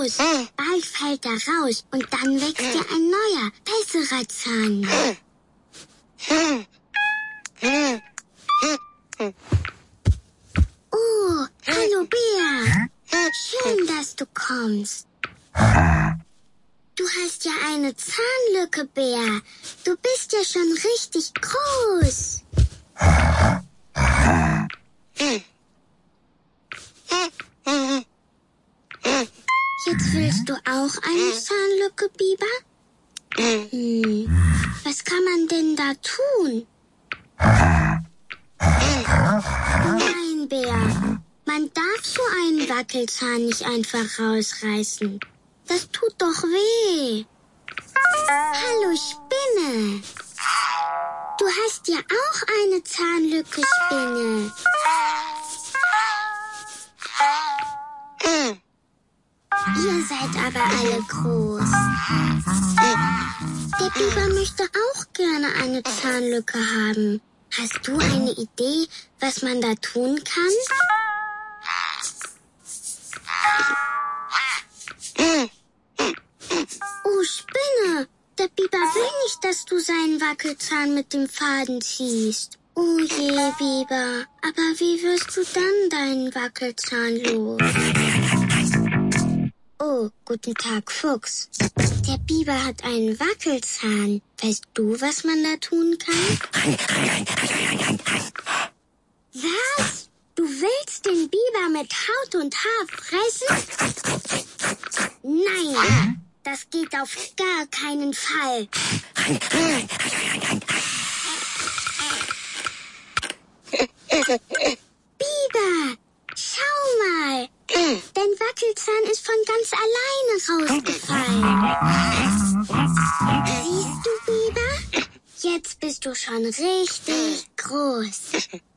los. Bald fällt er raus und dann wächst dir ein neuer, besserer Zahn. Oh, hallo Bär. Schön, dass du kommst. Du hast ja eine Zahnlücke, Bär. Du bist ja schon richtig groß. Jetzt willst du auch eine Zahnlücke, Biber? Was kann man denn da tun? Nein, Bär. Man darf so einen Wackelzahn nicht einfach rausreißen. Das tut doch weh. Hallo, Spinne. Du hast ja auch eine Zahnlücke, Spinne. Ihr seid aber alle groß. Der Biber möchte auch gerne eine Zahnlücke haben. Hast du eine Idee, was man da tun kann? Oh, Spinne! Der Biber will nicht, dass du seinen Wackelzahn mit dem Faden ziehst. Oh je, Biber. Aber wie wirst du dann deinen Wackelzahn los? Oh, guten Tag, Fuchs. Der Biber hat einen Wackelzahn. Weißt du, was man da tun kann? Was? Du willst den Biber mit Haut und Haar fressen? Nein, das geht auf gar keinen Fall. Biber, schau mal. Dein Wackelzahn ist von ganz alleine rausgefallen. Siehst du, Biber? Jetzt bist du schon richtig groß.